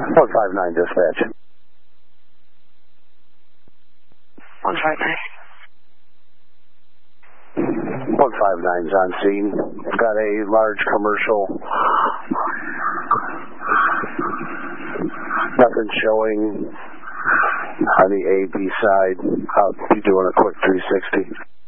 159 dispatch. 159. 159's on scene. Got a large commercial. Nothing showing on the AB side. I'll be doing a quick 360.